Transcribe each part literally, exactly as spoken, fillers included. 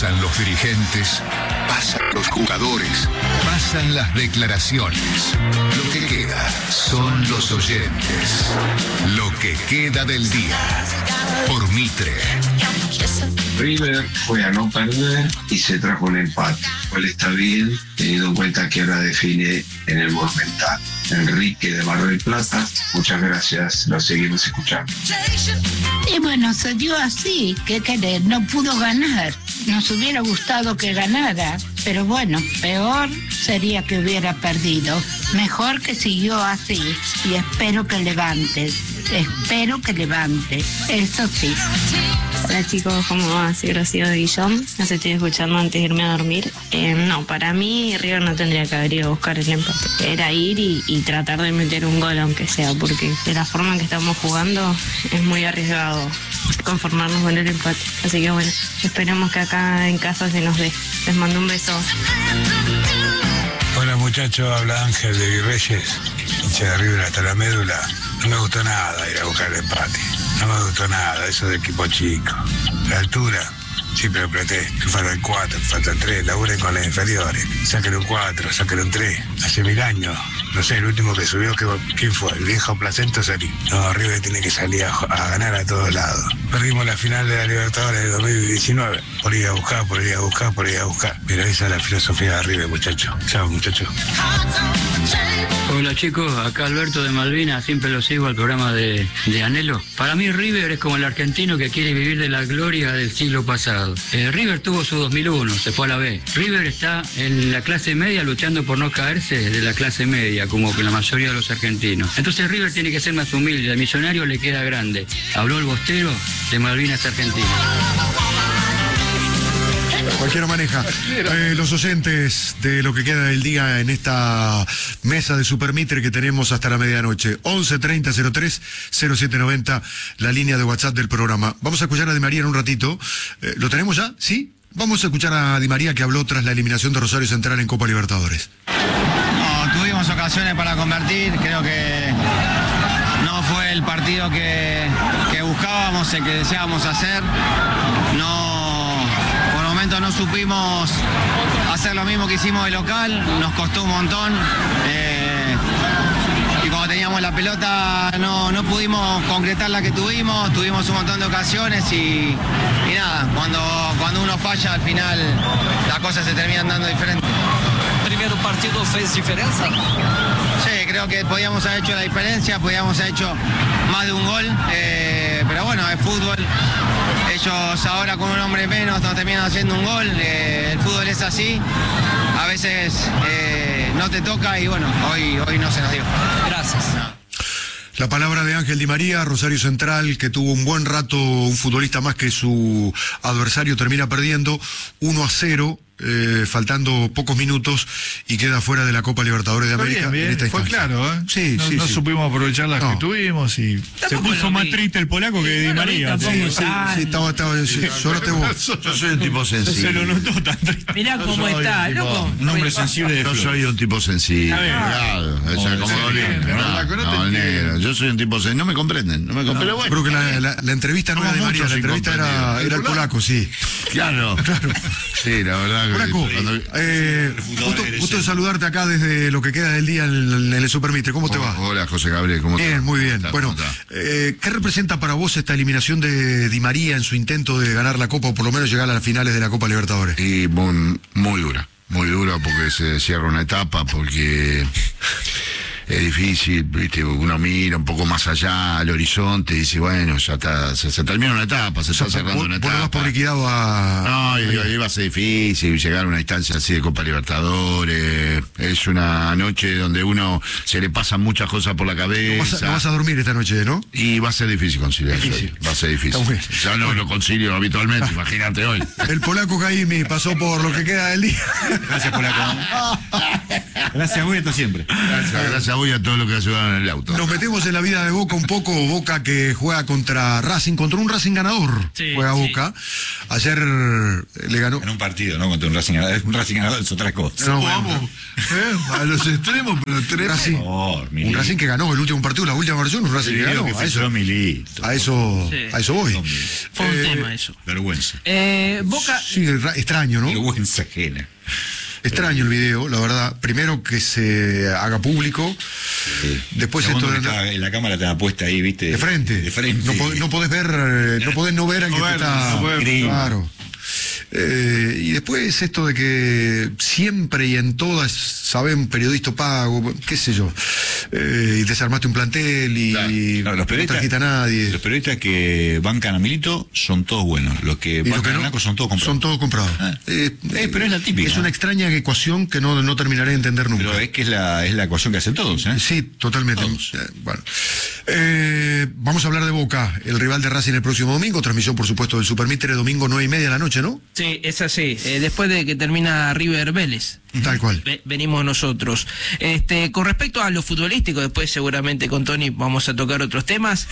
Pasan los dirigentes, pasan los jugadores, pasan las declaraciones. Lo que queda son los oyentes. Lo que queda del día. Por Mitre. River fue a no perder y se trajo un empate, cual está bien, teniendo en cuenta que ahora define en el Monumental. Enrique de Mar del Plata, muchas gracias, lo seguimos escuchando. Y bueno, se dio así, ¿qué querés? No pudo ganar. Nos hubiera gustado que ganara, pero bueno, peor sería que hubiera perdido. Mejor que siguió así y espero que levante, espero que levante, eso sí. Hola chicos, ¿cómo va? Soy Rocío de Guillón, los estoy escuchando antes de irme a dormir. Eh, no, para mí River no tendría que haber ido a buscar el empate. Era ir y, y tratar de meter un gol aunque sea, porque de la forma en que estamos jugando es muy arriesgado conformarnos con el empate. Así que bueno, esperemos que acá en casa se nos dé. Les mando un beso. Hola muchachos, habla Ángel de Virreyes, hincha de River hasta la médula. No me gustó nada ir a buscar el empate. No me gustó nada, eso de equipo chico. La altura, siempre lo apreté. Que faltan cuatro, faltan tres, laburen con las inferiores. Sáquenle un cuatro, sáquenle un tres. Hace mil años, no sé, el último que subió, que, ¿quién fue? El viejo Placento salí. No, River tiene que salir a, a ganar a todos lados. Perdimos la final de la Libertadores de dos mil diecinueve. Por ir a buscar, por ir a buscar, por ir a buscar. Pero esa es la filosofía de River, muchachos. Chao, muchachos. Hola chicos, acá Alberto de Malvinas, siempre lo sigo al programa de, de Anhelo. Para mí River es como el argentino que quiere vivir de la gloria del siglo pasado. Eh, River tuvo su dos mil uno, se fue a la B. River está en la clase media luchando por no caerse de la clase media, como que la mayoría de los argentinos. Entonces River tiene que ser más humilde, al Millonario le queda grande. Habló el Bostero de Malvinas, Argentina. Cualquiera maneja. Eh, los oyentes de lo que queda del día en esta mesa de Super Mitre que tenemos hasta la medianoche. once treinta cero tres cero siete noventa, la línea de WhatsApp del programa. Vamos a escuchar a Di María en un ratito. Eh, ¿Lo tenemos ya? ¿Sí? Vamos a escuchar a Di María que habló tras la eliminación de Rosario Central en Copa Libertadores. No, tuvimos ocasiones para convertir. Creo que no fue el partido que, que buscábamos, el que deseábamos hacer. No... no supimos hacer lo mismo que hicimos de local, nos costó un montón eh, y cuando teníamos la pelota no, no pudimos concretar la que tuvimos, tuvimos un montón de ocasiones y, y nada, cuando, cuando uno falla al final las cosas se terminan dando diferente. ¿Primero partido fez diferencia? Sí, creo que podíamos haber hecho la diferencia, podíamos haber hecho más de un gol, eh, pero bueno, es fútbol. Ellos ahora con un hombre menos nos terminan haciendo un gol, eh, el fútbol es así, a veces eh, no te toca y bueno, hoy, hoy no se nos dio. Gracias. No. La palabra de Ángel Di María, Rosario Central, que tuvo un buen rato, un futbolista más que su adversario, termina perdiendo uno a cero. Eh, faltando pocos minutos y queda fuera de la Copa Libertadores de América. Bien, bien. En esta Fue instancia. claro, ¿eh? Sí, no, sí, no sí. supimos aprovechar las no. que tuvimos y se puso más triste el polaco que Di María. Sí, sí, sí, estaba, estaba, sí, suerte vos. Yo soy un tipo sensible. Se lo notó tan triste. Mirá cómo está, un tipo, loco. Un hombre Pues, sensible de Yo soy un tipo sensible. Claro, o sea, como doliente. No, negro. Yo soy un tipo sensible. No me comprenden. No me comprenden. Pero bueno. Creo que la, la, la entrevista no era de María, la entrevista era, era el polaco, sí. Claro. Claro. Sí, la verdad que... Polaco, cuando... eh, gusto, gusto de saludarte acá desde lo que queda del día en el, el Super Mitre. ¿Cómo te oh, va? Hola, José Gabriel. ¿Cómo bien, te va? muy bien. ¿Cómo Bueno, eh, ¿qué representa para vos esta eliminación de Di María en su intento de ganar la Copa o por lo menos llegar a las finales de la Copa Libertadores? Y muy, muy dura. Muy dura porque se cierra una etapa, porque... es difícil, viste, uno mira un poco más allá al horizonte y dice, bueno, ya está, se, se termina una etapa, se está cerrando vos, una vos etapa. lo das por liquidado a... No, y, iba a ser difícil llegar a una instancia así de Copa Libertadores. Es una noche donde uno se le pasan muchas cosas por la cabeza. No vas a, no vas a dormir esta noche, ¿no? Y va a ser difícil conciliar. Difícil. Va a ser difícil. Ya no lo concilio habitualmente, imagínate hoy. El polaco Caimi pasó por lo que queda del día. Gracias, polaco. Gracias a Boya siempre. Gracias, gracias a Boya a todo lo que ayudaron en el auto. Nos metemos en la vida de Boca un poco. Boca que juega contra Racing, contra un Racing ganador. Sí, juega sí. Boca. Ayer le ganó. En un partido, ¿no? Contra un Racing ganador. Un Racing ganador es otra cosa. No, Vamos, bueno, ¿eh? A los extremos, pero tres. Racing, Oh, un Racing que ganó el último partido, la última versión, un Racing que ganó. que A eso, Milito. a eso, Sí. a eso voy. Fue un Eh, tema eso. Vergüenza. Eh, Boca, Sí, ra- extraño, ¿no? Vergüenza ajena. Extraño el video, la verdad. Primero que se haga público. Después Segundo, esto que de, está- la cámara te la puesta ahí, ¿viste? de frente. De frente. No, pod- no podés ver, eh, no podés no ver al que No te ver, está. no podés ver. Claro. Eh, y después esto de que siempre y en todas saben periodista pago, qué sé yo, eh, y desarmaste un plantel y Claro. No, los no periodistas, trajiste a nadie. los periodistas que bancan a Milito son todos buenos. Los que Y los bancan que a no, Blanco son todos comprados. Son todos comprados. Ah. Eh, Eh, pero es la típica, Es una ¿eh? extraña ecuación que no, no terminaré de entender nunca. Pero es que es la, es la ecuación que hacen todos, ¿eh? Sí, totalmente. Todos. Eh, bueno. Eh, vamos a hablar de Boca, el rival de Racing el próximo domingo. Transmisión, por supuesto, del Supermitre, domingo nueve y media de la noche, ¿no? sí, es así. Eh, después de que termina River Vélez. Tal cual. Ve- venimos nosotros. Este, con respecto a lo futbolístico, después seguramente con Tony vamos a tocar otros temas.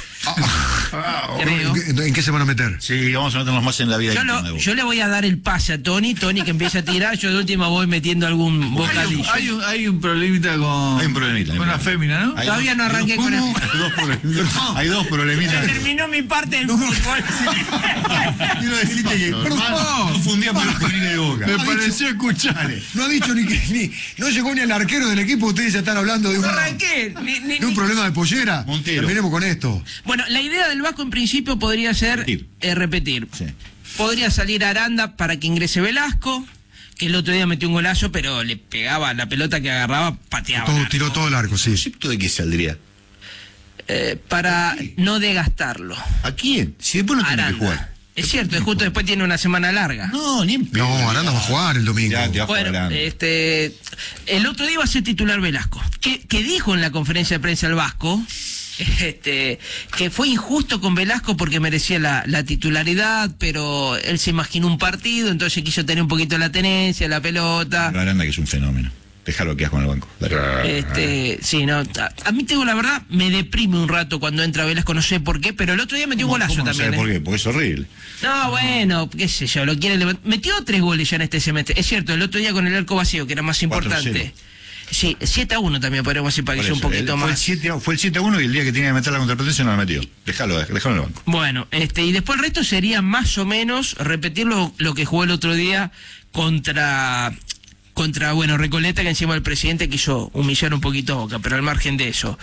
Creo. ¿En qué, en qué se van a meter? Sí, vamos a meternos más en la vida Yo, íntima lo- de Boca. yo le voy a dar el pase a Tony, Tony que empieza a tirar, yo de última voy metiendo algún Hay un, vocalillo. hay, un, hay un problemita con. Hay un problemita, hay Con un una problemita. fémina, ¿no? Hay Todavía dos- no hay arranqué dos- con el- Hay dos problemitas. Hay dos Se problemitas. terminó mi parte del fútbol. Quiero decirte que no fundíamos los juveniles de Boca. Me pareció escuchar. No ha dicho ni que ni, no llegó ni al arquero del equipo, ustedes ya están hablando de un, No arranqué. ni- ni- de un ni- problema de pollera. Montero. Terminemos con esto. Bueno, la idea del Vasco en principio podría ser Repetir. eh, repetir. Sí. Podría salir Aranda para que ingrese Velasco, que el otro día metió un golazo, pero le pegaba la pelota que agarraba, pateaba. Todo, largo. tiró todo el arco, sí. ¿Concepto de qué saldría? Eh, para no desgastarlo. ¿A quién? Si después no tiene que Aranda. jugar. Es cierto, es justo después tiene una semana larga. No, ni en pedo. No, Aranda va a jugar el domingo. Ya, te va a jugar Bueno, Aranda. este, el otro día iba a ser titular Velasco, que, que dijo en la conferencia de prensa el Vasco, este, que fue injusto con Velasco porque merecía la, la titularidad, pero él se imaginó un partido, entonces quiso tener un poquito la tenencia, la pelota. Aranda, que es un fenómeno. Déjalo que hagas con el banco. Dale. Este, sí, no, a, a mí te digo la verdad, me deprime un rato cuando entra Velasco, no sé por qué, pero el otro día metió un ¿Cómo- golazo cómo no también. sabe ¿eh? por qué? Porque es horrible. No, bueno, qué sé yo, lo quiere levantar. Metió tres goles ya en este semestre. Es cierto, el otro día con el arco vacío, que era más cuatro importante. cero. Sí, siete a uno también podríamos decir para que Por sea un eso, poquito él fue el más. siete a- Fue el siete a uno y el día que tenía que meter la contraprestación no la metió. Déjalo, déjalo en el banco. Bueno, este, y después el resto sería más o menos repetir lo, lo que jugó el otro día contra. Contra, bueno, Recoleta, que encima el presidente quiso humillar un poquito a Boca, pero al margen de eso.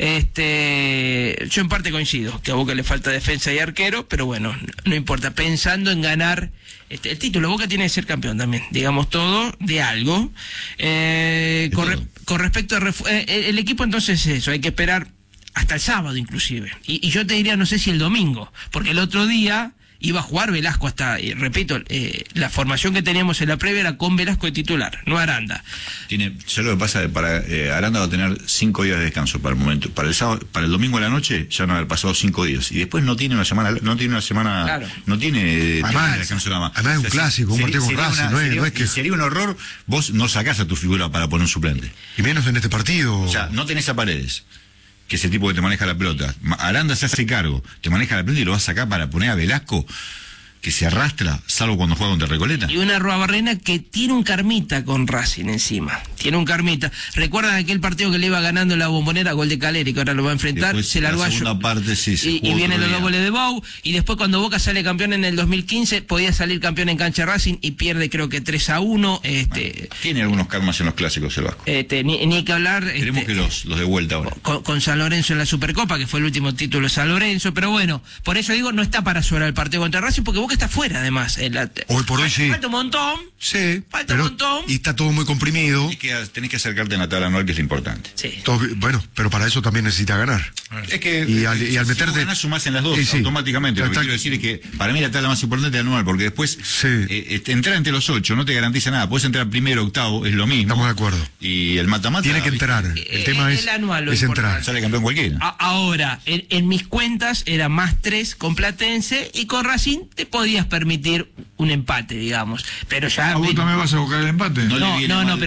Este, yo en parte coincido, que a Boca le falta defensa y arquero, pero bueno, no, no importa. Pensando en ganar este, el título, Boca tiene que ser campeón también, digamos todo, de algo. Eh, De con, todo. re- con respecto al el equipo, entonces eso, hay que esperar hasta el sábado inclusive. Y, y yo te diría, no sé si el domingo, porque el otro día iba a jugar Velasco hasta, y repito, eh, la formación que teníamos en la previa era con Velasco de titular, no Aranda. Tiene, ya lo que pasa es que para eh, Aranda va a tener cinco días de descanso para el momento. Para el sábado, para el domingo a la noche ya van a haber pasado cinco días. Y después no tiene una semana, no tiene una semana, Claro. no tiene, eh, Además, tiene descanso nada más. además es un clásico, un partido con sería Racing, una- no es- sería- no es que- y sería un horror, vos no sacás a tu figura para poner un suplente. Y menos en este partido. O sea, no tenés a Paredes, que es el tipo que te maneja la pelota. Ma- Aranda se hace cargo, te maneja la pelota y lo vas a sacar para poner a Velasco, que se arrastra, salvo cuando juega contra Recoleta. Y una Arruabarrena que tiene un karmita con Racing encima. Tiene un karmita. ¿Recuerdan aquel partido que le iba ganando la Bombonera, gol de Caleri, que ahora lo va a enfrentar? Después, se largó la a segunda Yo- parte, sí, se y, jugó y vienen otro los dos día. goles de Bou. Y después cuando Boca sale campeón en el dos mil quince, podía salir campeón en cancha Racing y pierde creo que tres a uno. Este, Tiene algunos karmas en los clásicos el Vasco. este, ni, ni que hablar. Esperemos este, que los, los de vuelta ahora. con, con San Lorenzo en la Supercopa, que fue el último título de San Lorenzo, pero bueno, por eso digo, no está para sobrar el partido contra Racing, porque Boca está fuera además. En la- Hoy por hoy sí. Falta un montón. Sí, Falta un pero, montón. y está todo muy comprimido. Tenés que, tenés que acercarte en la tabla anual, que es lo importante. Sí. Todo- bueno, pero para eso también necesita ganar. Es que Y al- y al si meterte- vos ganás, sumás en las dos Sí, sí. automáticamente. Lo que Está- quiero decir es que para mí la tabla más importante es la anual, porque después Sí. eh, eh, entrar entre los ocho no te garantiza nada. Puedes entrar primero, octavo, es lo mismo. Estamos de acuerdo. Y el mata-mata Tiene que ¿viste? entrar. Eh, El tema el es, anual lo es importante. entrar. Sale campeón cualquiera. A- ahora, en, en mis cuentas era más tres con Platense y con Racing te podías permitir un empate, digamos. Pero ya. ¿A vos también vas a buscar el empate? No le No, viene no, no, mal. pero no se dio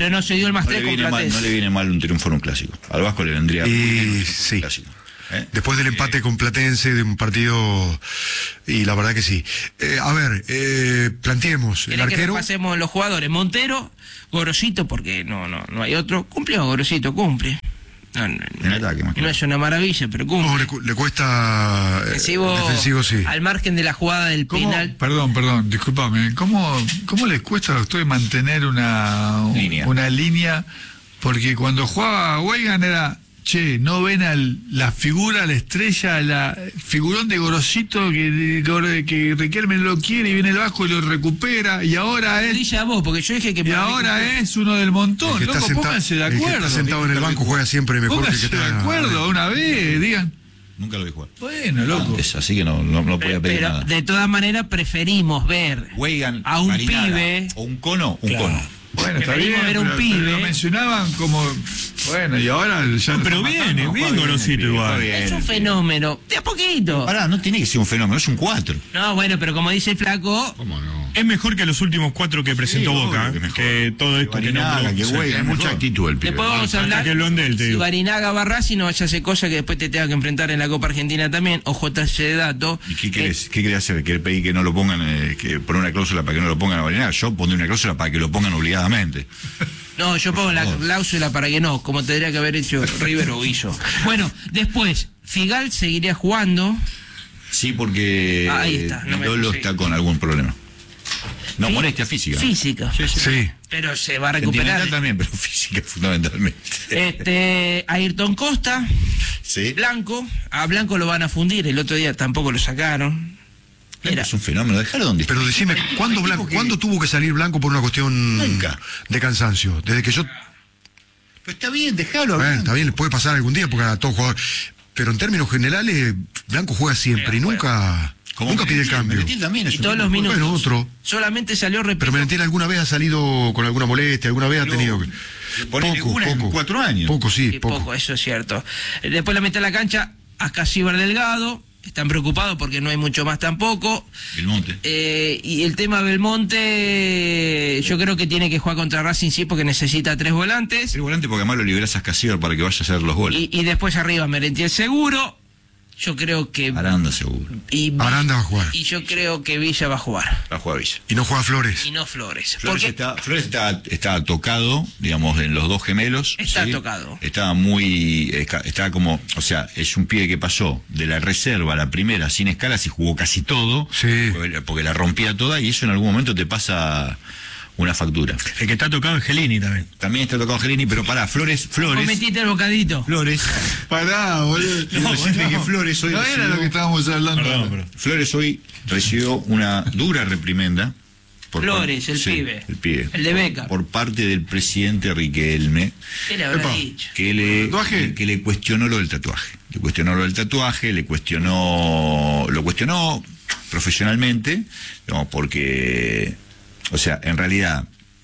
el más no tres le con viene mal, Platense. no le viene mal un triunfo en un clásico. Al Vasco le vendría Y muy bien un triunfo en sí. un clásico. ¿eh? Después del empate Eh, con Platense, de un partido, y la verdad que sí. Eh, a ver, eh, planteemos, el ¿Querés que arquero, repasemos los jugadores? Montero, Gorosito, porque no, no, no hay otro. Cumplió, Gorosito, cumple. No, no, En ataque, más no claro. es una maravilla, pero cumple. no, le, cu- le cuesta eh, defensivo, defensivo, sí. al margen de la jugada del ¿Cómo? penal. Perdón, perdón, discúlpame. ¿Cómo, cómo les cuesta a ustedes mantener una Línea. una línea? Porque cuando jugaba Weigan era, che, no ven al, la figura, la estrella, la figurón de Gorosito que, que, que Riquelme lo quiere y viene el Vasco y lo recupera, y ahora es... Dice a vos, porque yo dije que... Y ahora es uno del montón, El que está loco, senta- pónganse de el que está acuerdo. sentado en el banco juega siempre mejor que el que Pónganse de está- acuerdo una vez, digan. Nunca lo vi jugar. Bueno, loco. Antes, así que no, no, no podía pedir Pero nada. de todas maneras preferimos ver Weigan, a un Marinada, pibe... o un cono, un Claro. cono. Bueno, está Preferimos bien, ver a un pero- pibe. pero lo mencionaban como... Bueno, y ahora ya... No, pero lo están viene, matando. bien Gorosito igual. Es un fenómeno, de a poquito. Pará, no tiene que ser un fenómeno, es un cuatro. No, bueno, pero como dice el flaco, ¿Cómo no? Es mejor que los últimos cuatro que presentó Sí, Boca, obvio que mejor. que todo esto que no Barinaga, que Sí. Weigan, Hay mucha mejor. actitud el pibe. después vamos a Hasta hablar que Blondel, te si digo. Barinaga va a Racing, no vaya a hacer cosas que después te tenga que enfrentar en la Copa Argentina también, o J C de Dato. ¿Y qué querés, qué querés hacer? ¿Querés pedir que no lo pongan, eh, que poner una cláusula para que no lo pongan a Barinaga? Yo pondré una cláusula para que lo pongan obligadamente. No, yo pongo la cláusula para que no, como tendría que haber hecho River o Guillo. Bueno, después, Figal seguiría jugando. Sí, porque Ah, ahí está, no me Lolo puse. está con algún problema. No, Fí- molestia física. Física. Sí, sí. Sí. Pero se va a Sentimental recuperar. también, pero física fundamentalmente. Este, Ayrton Costa, Sí. Blanco, a Blanco lo van a fundir, el otro día tampoco lo sacaron. Era. Es un fenómeno, dejar donde Pero decime, ¿cuándo, Blanco, ¿cuándo tuvo que salir Blanco por una cuestión Nunca. de cansancio? Desde que yo... Pero está bien, déjalo. Bueno, Blanco. está bien, le puede pasar algún día porque a todo jugador... Pero en términos generales, Blanco juega siempre y nunca, Como nunca pide el Merentiel, cambio. Merentiel también es Y un todos tipo los de- minutos. Bueno, otro. Solamente salió, repito, Pero Merentiel alguna vez ha salido con alguna molestia, alguna vez ha Pero, tenido... que- ponele una en cuatro años. Poco, sí, Sí, poco. poco, eso es cierto. Eh, Después la mete a la cancha a Casíbar Delgado. Están preocupados porque no hay mucho más tampoco. Belmonte. Eh, y el tema Belmonte, yo creo que tiene que jugar contra Racing, sí, porque necesita tres volantes. El volante porque además lo liberas a Casíbar para que vaya a hacer los goles. Y, y después arriba Merentiel seguro. Yo creo que... Aranda seguro. Y, Aranda va a jugar. y yo creo que Villa va a jugar. Va a jugar Villa. Y no juega Flores. Y no Flores. Flores, Porque está, Flores está, está tocado, digamos, en los dos gemelos. Está ¿sí? tocado. Estaba muy. esca- Estaba como. O sea, es un pibe que pasó de la reserva a la primera sin escalas y jugó casi todo. Sí. Porque, porque la rompía toda y eso en algún momento te pasa una factura. El que está tocado es Gelini también. También está tocado Gelini, pero pará, Flores. vos Flores. metiste el bocadito. Flores. Pará, boludo. Quiero decirte que Flores hoy No era recibió- lo que estábamos hablando. Perdón, perdón. Flores hoy recibió una dura reprimenda. por Flores, par- el sí, pibe. El pibe. El de Beca. Por parte del presidente Riquelme. ¿Qué le habrá Epa. dicho? que le, ¿Tatuaje? que le cuestionó lo del tatuaje. Le cuestionó lo del tatuaje, le cuestionó, lo cuestionó profesionalmente, digamos, porque, o sea, en realidad,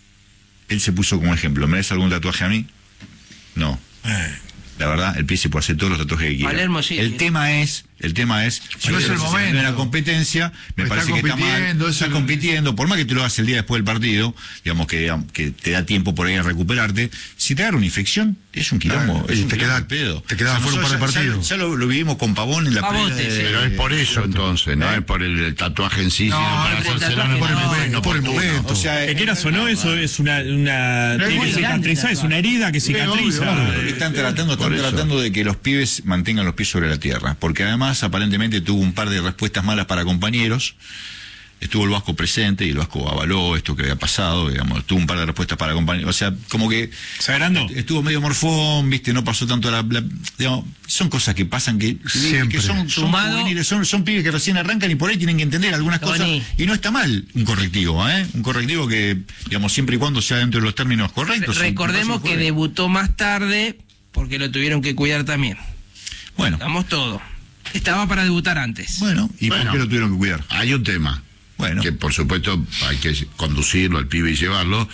él se puso como ejemplo, ¿me das algún tatuaje a mí? No. La verdad, el pie se puede hacer todos los tatuajes que quiera. Palermo sí. El tema es, el tema es, si No es el estás momento. haciendo una competencia, me Está parece que está mal, compitiendo, está eso- compitiendo, por más que te lo hagas el día después del partido, digamos que, digamos, que te da tiempo por ahí a recuperarte, si te agarra una infección, es un quilombo, Claro, es y un te quilombo queda- al pedo. te quedaba fuera un par de nosotros ya- partidos. Ya, ya lo, lo vivimos con Pavón en la Pavote, previa de- sí. Pero es por eso entonces, no ¿Eh? es por el, el tatuaje en sí, sino para por el hacérselo tatuaje en Por el el no, momento, por el momento. O sea, Que quieras o no, eso es una, una tiene que muy grande cicatrizar, es una herida que cicatriza. Lo que están tratando, están Por eso. tratando de que los pibes mantengan los pies sobre la tierra, porque además aparentemente tuvo un par de respuestas malas para compañeros. Estuvo el Vasco presente y el Vasco avaló esto que había pasado, digamos, tuvo un par de respuestas para compañeros, o sea, como que ¿Se agrandó? estuvo medio morfón, viste, no pasó tanto la, la- digamos, son cosas que pasan que, Siempre. que son, son Sumado- juveniles, son, son pibes que recién arrancan y por ahí tienen que entender algunas Tony. cosas y no está mal un correctivo, ¿eh? Un correctivo que, digamos, siempre y cuando sea dentro de los términos correctos. Recordemos me parece que correcto. debutó más tarde porque lo tuvieron que cuidar también. Bueno, Damos todo. Estaba para debutar antes. bueno, ¿y Bueno. por qué lo tuvieron que cuidar? Hay un tema, Bueno. que por supuesto hay que conducirlo al pibe y llevarlo,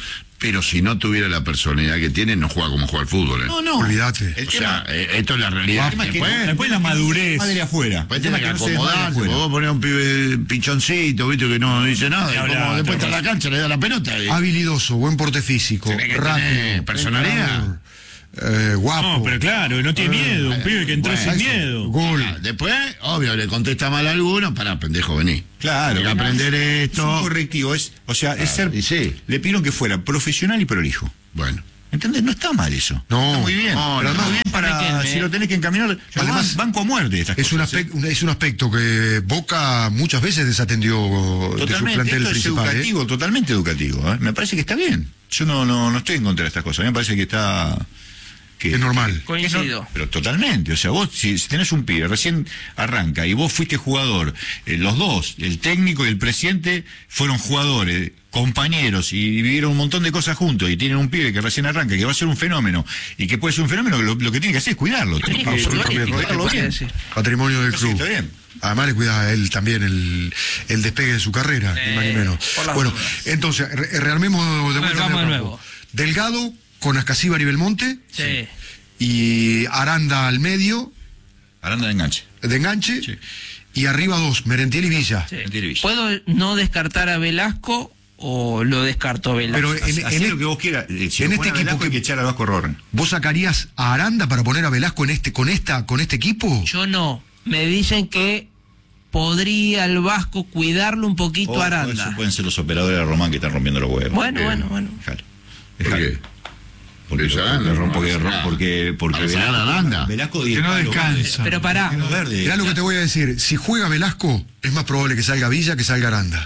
pero si no tuviera la personalidad que tiene, no juega como juega el fútbol. ¿eh? No, no. Olvídate. El O tema, sea, eh, esto es la realidad. el tema es que Después, Después la madurez. Más de afuera. después El tema tiene es que que no se desmadre acomodarse. afuera. Vos ponés a un pibe pichoncito, viste, que no dice nada. Ni Y hablar, como después está en pero- la cancha, le da la pelota. y- Habilidoso, buen porte físico, Tiene que rápido, tener personalidad. eh, guapo. No, pero claro, no tiene miedo. Un pibe que entró Bueno, sin eso. miedo. Gol. Ah, Después, obvio, le contesta mal a alguno, para pendejo, vení. Claro. Hay que aprender Es un esto. correctivo, es, o sea, es ser. y sí. Le pidieron que fuera profesional y prolijo. Bueno. ¿Entendés? No está mal eso. No. Está muy bien. No, pero no. está muy bien para Requelme, si eh. lo tenés que encaminar. Además, banco a muerte estas Es un, cosas, ¿eh? aspecto, es un aspecto que Boca muchas veces desatendió de su Totalmente, plantel esto es principal. ¿eh? educativo, totalmente educativo. ¿eh? Me parece que está bien. Yo no, no, no estoy en contra de estas cosas. A mí me parece que está. Que Es normal. Coincido. Pero totalmente, o sea, vos si, si tenés un pibe, recién arranca y vos fuiste jugador, eh, los dos, el técnico y el presidente, fueron jugadores, compañeros y vivieron un montón de cosas juntos y tienen un pibe que recién arranca, que va a ser un fenómeno y que puede ser un fenómeno, lo, lo que tiene que hacer es cuidarlo, tiene que absolutamente. rodearlo bien. Patrimonio del Sí, club. está bien. Además le cuida a él también el, el despegue de su carrera, ni más ni menos. por las Bueno, dudas. entonces, re- rearmemos de A ver, vuelta vamos el de campo. nuevo. Delgado con Ascasíbar y Belmonte Sí. y Aranda al medio Aranda de enganche. de enganche Sí. y arriba dos, Merentiel y Villa. Sí. Mentira, Villa. ¿Puedo no descartar a Velasco o lo descarto a Velasco? Pero en, Hacé en- lo que vos quieras. Eh, Si en lo este pone a equipo Velasco que- hay que echar a Vasco Rorren. ¿Vos sacarías a Aranda para poner a Velasco en este, con esta, con este equipo? Yo no. Me dicen que podría el Vasco cuidarlo un poquito a Aranda. Eso pueden ser los operadores de Román que están rompiendo los huevos. Bueno, Eh, bueno, bueno. Dejalo. ¿Por Dejalo. qué? Porque, Porque porque, Aranda, porque, porque, Aranda. porque, porque Para sacar a Aranda. Velasco Que no palo descansa. Pero pará. verde. Verde. Mirá lo que te voy a decir. Si juega Velasco, es más probable que salga Villa que salga Aranda.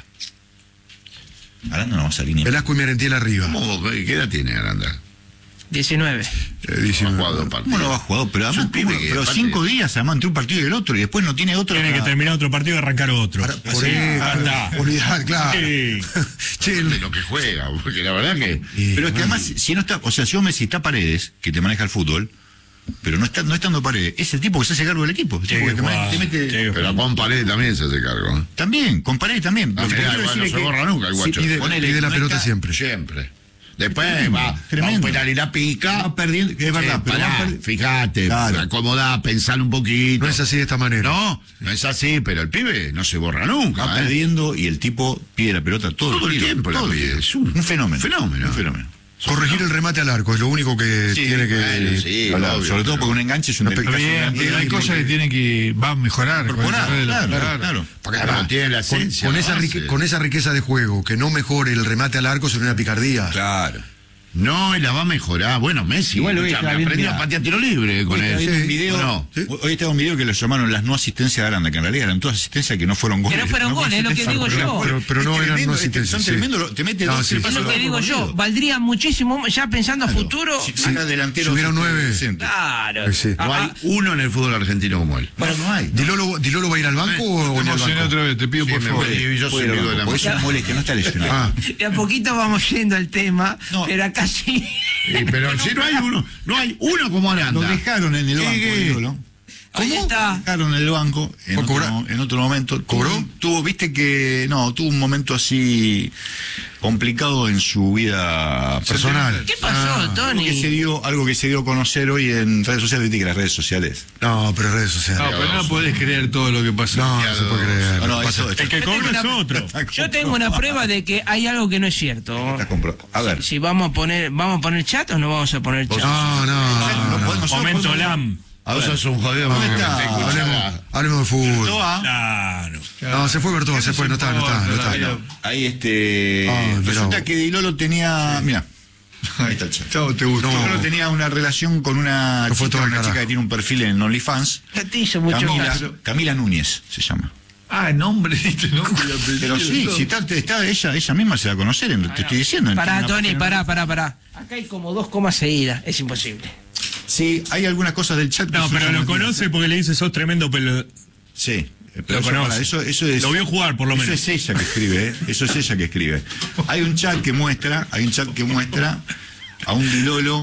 Aranda no va a salir ni. Velasco y Merentiel arriba. ¿Cómo, ¿Qué edad tiene Aranda? diecinueve. Eh, diecinueve. Ha jugado dos partidos. ¿Cómo no va jugador? Pero además, Es un pibe ¿cómo? que, pero aparte- cinco días además entre un partido y el otro y después no tiene otro. Tiene que para- terminar otro partido y arrancar otro. Ahora, por Así, eso, anda. olvidar, claro. Sí. Che, de lo que juega, porque la verdad que. y- Pero es que además, si no está, o sea, si vos me decís está Paredes, que te maneja el fútbol, pero no está, no estando Paredes, es el tipo que se hace cargo del equipo. El Tiene tipo que que te, jugar, te mete. tiene que Pero con Paredes también se hace cargo. ¿eh? También, con Paredes también. Ah, Lo que te mirá, quiero igual decir no es se que- borra nunca el Sí, guacho. pide, ponele, pide la no pelota está- siempre. Siempre. Después va, va a un Tremendo. penal y la pica. Va perdiendo, es verdad, Eh, pero va pará, perdi- fíjate, Claro. acomodá, pensar un poquito. No es así de esta manera. No, no es así, pero el pibe no se borra nunca. Va ¿eh? perdiendo y el tipo pide la pelota todo, Todo el tiro, tiempo la todo el pide, tiro. es un- un fenómeno. fenómeno. Un fenómeno. Corregir el remate al arco es lo único que Sí, tiene que. bueno, sí, Hablar, obvio, sobre todo pero- porque un enganche es un Una Está casi bien, delantero pero hay y cosas porque- que tienen que van a mejorar. con el Incorporar, correr de la- claro, claro. Porque Pero además, tiene la con, esencia, con la esa base. rique- con esa riqueza de juego, que no mejore el remate al arco sería una picardía. Claro. No, y la va a mejorar. Bueno, Messi. Igual hoy escuchame, estaba viendo- aprendió a patear tiro libre con Hoy él. estaba viendo un Sí. video, No. ¿Sí? hoy estaba un video que lo llamaron las no asistencias de Aranda, que en realidad eran todas asistencias que no fueron goles. Que no fueron goles, es lo que asistencias, digo pero- yo. Pero, pero no Es eran tremendo, no es que asistencias. Son sí. tremendo, lo- te mete No, dos, sí, tres sí. Es pasos lo que por digo yo, partido. valdría muchísimo, ya pensando a futuro. Si fuera delantero, Si hubiera un nueve. decente. Claro. Sí, sí. No hay uno en el fútbol argentino como él. Bueno, no hay. ¿Dilolo, Dilolo va a ir al banco o en Te el emocioné banco? otra vez, te pido Sí, por me favor. voy, yo soy Puede ir al amigo de la banco, porque es una molestia, no está lesionado. Ah, De a poquito vamos yendo al tema, No. pero acá sí. Sí, pero si no hay uno, no hay uno como Aranda. Lo dejaron en el ¿Qué, banco, qué? Dilolo. Ahí está. Lo dejaron en el banco en ¿Por otro, cobrar? en otro momento. ¿Cobró? Tuvo, tuvo, viste que, no, tuvo un momento así complicado en su vida personal. ¿Qué pasó, Ah, Algo que se Tony? dio, algo que se dio a conocer hoy en redes sociales, viste que las redes sociales. No, pero redes No, sociales. pero no podés creer todo lo que pasa. No, no se puede creer. No, no, Pasa- eso, El que Yo cobra tengo es una- otro. Yo tengo una prueba de que hay algo que no es cierto. Está comprado. A ver. Si vamos a poner, vamos a poner chat o no vamos a poner chat. No, no, no, no. Nosotros Momento podemos- LAM. A Vos ver. sos un jodido. ¿Dónde porque está? te escucha- Hablemos, hablemos de fútbol. Toa. Claro. No, se fue Bertoa, se fue, no está, no está, no está. Ahí este. Ah, mirá resulta vos. que Dilolo tenía. Mira. Ahí está el chat. Chao, te gustó. Dilolo tenía una relación con una, No fue todo chica, al una carajo. chica que tiene un perfil en OnlyFans. Ya te hizo mucho Camila, caso. Camila Núñez se llama. Ah, nombre, este nombre y apellido. Pero sí, todo. si está, está ella, ella misma se va a conocer, en- te estoy diciendo. en Pará, una Tony, página- pará, pará, pará. Acá hay como dos comas seguidas, es imposible. Sí, hay algunas cosas del chat. que No, son pero lo llamativas. conoce porque le dice sos tremendo pelo. Sí. Pero Lo eso, conoce. para, eso, eso es, Lo vio jugar, por lo eso menos. es ella que escribe, ¿eh? Eso es ella que escribe. Hay un chat que muestra, hay un chat que muestra a un Dilolo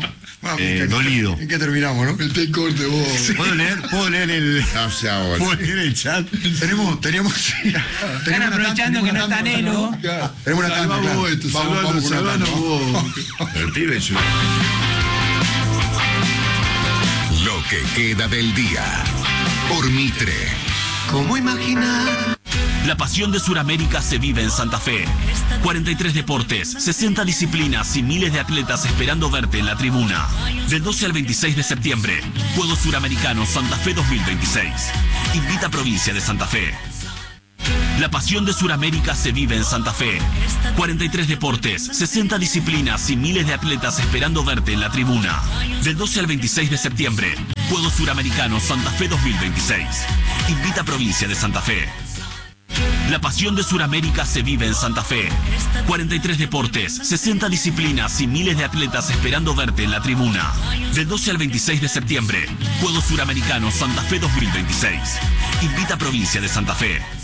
eh, dolido. ¿En qué terminamos, no? Mete corte vos. ¿Puedo leer, ¿Puedo leer el, No sé ahora. ¿puedo leer el chat? Tenemos, teníamos, Están aprovechando que no está Nelo. Tenemos una tanda, Salvamos claro. esto, Vamos, salvalo, vamos con una salvalo tanda. vos. El pibe es un... Lo que queda del día. Por Mitre. ¿Cómo imaginar? La pasión de Sudamérica se vive en Santa Fe. cuarenta y tres deportes, sesenta disciplinas y miles de atletas esperando verte en la tribuna. Del doce al veintiséis de septiembre, Juegos Suramericanos Santa Fe dos mil veintiséis. Invita a Provincia de Santa Fe. La pasión de Sudamérica se vive en Santa Fe. cuarenta y tres deportes, sesenta disciplinas y miles de atletas esperando verte en la tribuna. Del doce al veintiséis de septiembre, Juegos Suramericanos Santa Fe dos mil veintiséis. Invita a Provincia de Santa Fe. La pasión de Sudamérica se vive en Santa Fe. cuarenta y tres deportes, sesenta disciplinas y miles de atletas esperando verte en la tribuna. Del doce al veintiséis de septiembre, Juegos Suramericanos Santa Fe dos mil veintiséis. Invita a Provincia de Santa Fe.